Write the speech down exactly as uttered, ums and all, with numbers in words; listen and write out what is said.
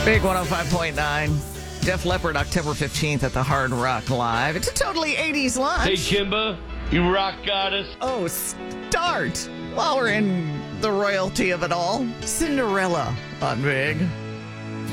Big one oh five point nine. Def Leppard, October fifteenth at the Hard Rock Live. It's a totally eighties lunch. Hey, Kimba, you rock goddess. Oh, start. While we're in the royalty of it all, Cinderella on Big.